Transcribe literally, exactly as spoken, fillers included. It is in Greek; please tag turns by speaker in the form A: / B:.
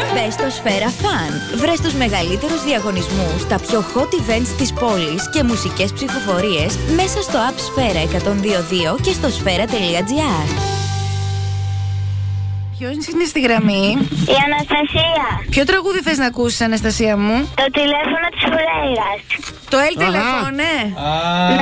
A: Μπες στο Σφαίρα Fun. Βρες τους μεγαλύτερους διαγωνισμούς, τα πιο hot events της πόλης και μουσικές ψηφοφορίες μέσα στο app Σφαίρα εκατόν δύο δύο και στο σφαίρα τελεία τζι άρ.
B: Ποιος είναι στη γραμμή?
C: Η Αναστασία.
B: Ποιο τραγούδι θες να ακούσεις, Αναστασία μου?
C: Το τηλέφωνο της Φουρέιρας.
B: Το Ελ τηλέφωνο, ναι.